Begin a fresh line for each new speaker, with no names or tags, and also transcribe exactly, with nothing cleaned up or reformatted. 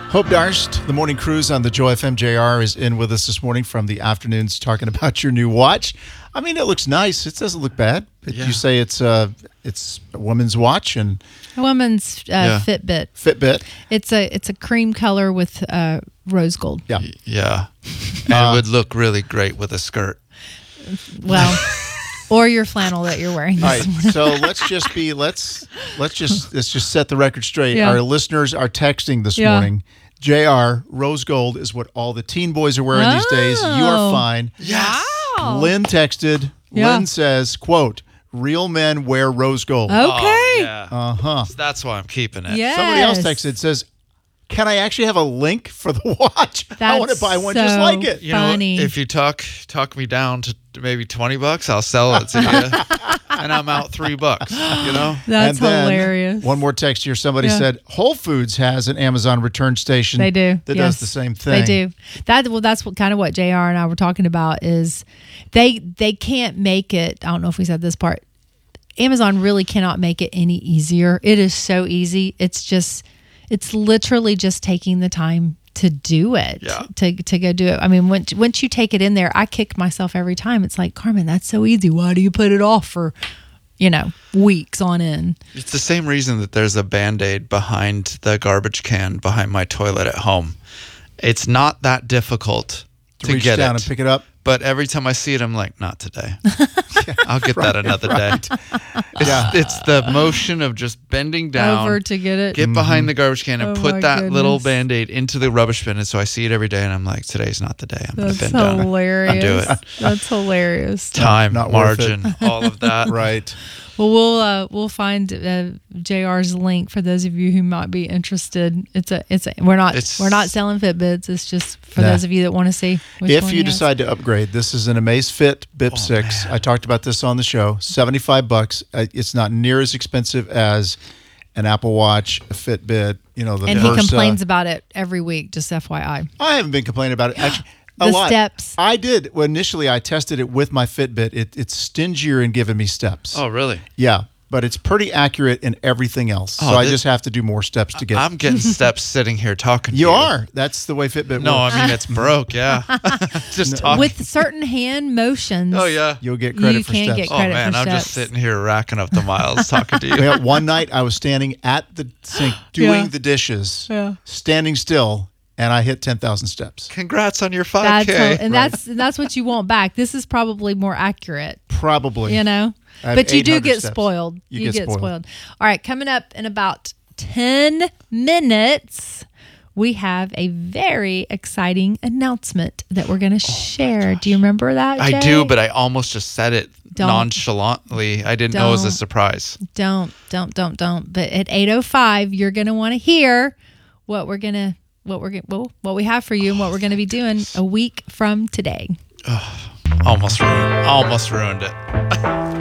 Hope Darst, the morning cruise on the Joy F M. J R is in with us this morning from the afternoons talking about your new watch. I mean, it looks nice. It doesn't look bad.
Yeah.
You say it's uh, it's a woman's watch and
A woman's uh,
Yeah.
Fitbit.
Fitbit.
It's a it's a cream color with uh, rose gold.
Yeah.
Yeah. And
Uh,
it would look really great with a skirt.
Well, or your flannel that you're wearing.
All
This
right,
morning.
so let's just be let's let's just let's just set the record straight.
Yeah.
Our listeners are texting this
Yeah.
morning. J R, rose gold is what all the teen boys are wearing these days. You are
Oh.
fine.
Yes.
Wow.
Lynn texted.
Yeah.
Lynn says, "quote Real men wear rose gold."
Okay.
Oh, yeah.
Uh huh.
So that's why I'm keeping it.
Yes.
Somebody else texted says, "Can I actually have a link for the watch? I want to
That's
buy one just
so
like it."
You know,
Funny.
if you talk talk me down to maybe twenty bucks, I'll sell it to you. And I'm out three bucks, you know?
That's
And then
hilarious.
One more text here. Somebody
Yeah.
said Whole Foods has an Amazon return station.
They do.
That
yes.
does the same thing.
They do. That well, that's what kind of what J R and I were talking about is they they can't make it. I don't know if we said this part. Amazon really cannot make it any easier. It is so easy. It's just it's literally just taking the time to do it.
Yeah.
To to go do it. I mean, once once you take it in there, I kick myself every time. It's like, Carmen, that's so easy. Why do you put it off for, you know, weeks on end?
It's the same reason that there's a Band-Aid behind the garbage can behind my toilet at home. It's not that difficult
To
to,
reach
get
down
it.
and pick it up.
But every time I see it, I'm like, not today. I'll get that another day. It's,
Yeah.
it's the motion of just bending down,
Over to get it.
get behind the garbage can, and
Oh
put
my
that little
goodness.
Band-Aid into the rubbish bin. And so I see it every day, and I'm like, today's not the day. I'm going to
That's
bend down
hilarious.
and do it.
That's hilarious.
Time,
Not worth it.
margin, all of that.
Right.
Well, we'll uh, we'll find uh, J R's link for those of you who might be interested. It's a it's a, we're not
It's-
we're not selling Fitbits. It's just for
Nah.
those of you that want to see. Which
If
one
you
he has.
decide to upgrade, this is an Amazfit Bip
Oh,
six.
man.
I talked about this on the show. seventy-five bucks. Uh, It's not near as expensive as an Apple Watch, a Fitbit, you know, the
and
Versa.
he complains about it every week. Just F Y I.
I haven't been complaining about it. Actually, a
The
lot.
steps.
I did. Well, initially, I tested it with my Fitbit. It, it's stingier in giving me steps.
Oh, really?
Yeah, but it's pretty accurate in everything else.
Oh,
so I
this-
just have to do more steps to get.
I'm getting steps sitting here talking to
you
you.
are. That's the way Fitbit
No,
works.
I mean, it's broke, yeah. Just talking.
With certain hand motions.
oh, yeah.
You'll get credit
You
for
can't
steps.
get
Oh,
credit
man,
for
I'm
steps.
just sitting here racking up the miles talking to you.
Yeah, one night I was standing at the sink doing
Yeah.
the dishes,
Yeah.
standing still, and I hit ten thousand steps.
Congrats on your five
That's
K.
how- and that's and that's what you want back. This is probably more accurate.
Probably.
You know,
I have
but you do
eight hundred
get
steps.
spoiled.
You
You,
get
get,
spoiled.
spoiled. All right, coming up in about ten minutes, we have a very exciting announcement that we're going to share. Do you remember that?
I
Jay?
do, but I almost just said it
Don't.
nonchalantly. I didn't know it was a
Don't.
surprise.
don't, don't, don't, don't. But at eight oh five, you're going to want to hear what we're going to. What we're gonna, well, what we have for you and what we're going to be doing a week from today.
Almost ruined. Almost ruined it.